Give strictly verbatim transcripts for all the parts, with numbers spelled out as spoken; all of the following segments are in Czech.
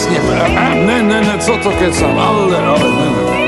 přesně. Ne, ne, ne, co to kecám, ale, ale, ne, ne.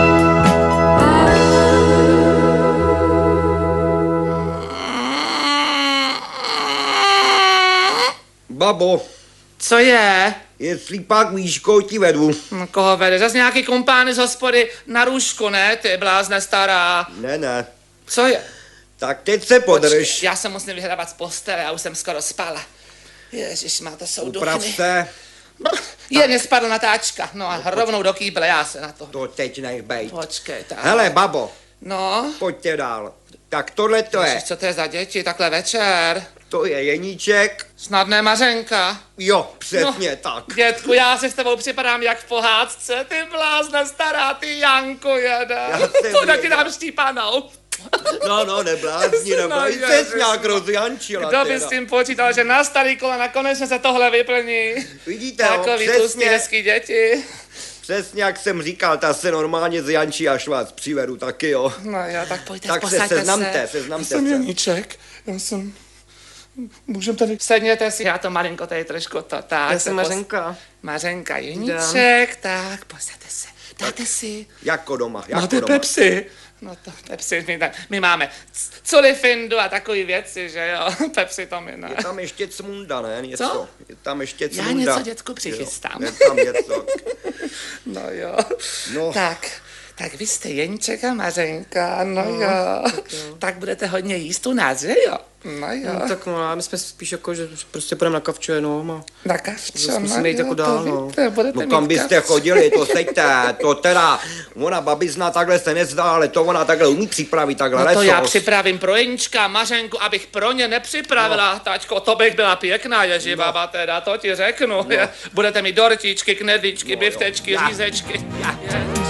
Babo. Co je? Jestli pak víš, koho ti vedu. No, koho vede? Zas nějaký kumpány z hospody na růžku, ne? Ty blázne stará. Ne, ne. Co je? Tak teď se podrž. Počkej, já se musím vyhrávat z postele, já už jsem skoro spala. Ježišmá, to jsou Uprav duchny. se. Je, mě spadla natáčka. No a rovnou do kýble, já se na to. To teď nech bejt. Počkej, tak. Hele, babo, No, pojďte dál. Tak tohle to je. Ježiš, co to je za děti, takhle večer? To je Jeníček. Snadné Mařenka. Jo, přesně No, tak. Dětku, já si s tebou připadám jak v pohádce, ty blázne stará, ty Janko jede. jsem To taky věděl. dám štípanou. No, no, neblázni, No, neblázni. ježiš, Ses nějak no. rozjančila Kdo by teda. s tím počítal, že na starý kolena konečně se tohle vyplní? Vidíte, jo, Takový tlustý, přesně, hezký děti. přesně jak jsem říkal, ta se normálně zjančí, až vás přivedu taky, jo. No jo, tak pojďte, Tak se posaďte seznamte, se. seznamte Jsem se. Janíček, já jsem... Můžem tady... Sedněte si, já to malinko tady trošku to, tak. Já se jsem pos- Mařenka. Mařenka Jeníček, tak, posaďte se. Dáte si. Jako doma, jako Máte doma. Pepsi? No to Pepsi, my, tak, my máme c- culifindu a takový věci, že jo, Pepsi to my ne. Je tam ještě cmunda, ne? Něco. Co? Je tam ještě Já cmunda. něco, dětku, přichystám. Jo, je tam něco. No jo. No. Tak, tak vy jste Jeníček a Mařenka, no, no jo. Tak, jo. Tak budete hodně jíst u nás, že jo? No jo. No, tak no, my jsme spíš jako, že prostě půjdeme na kavču jenom a... Na kavčo, Zase no musíme jít jo, jako to dál, no. víte, budete No mít kam byste kavč. chodili, to seďte, to teda, ona babizna takhle se nezdá, ale to ona takhle umí připravit, takhle No to já lesos. připravím pro Jeníčka a Mařenku, abych pro ně nepřipravila, no. Taťko, to bych byla pěkná ježibaba no. teda, to ti řeknu. No. Budete mít dortičky, knedlíčky, No, biftečky, jo. řízečky. Já. Je.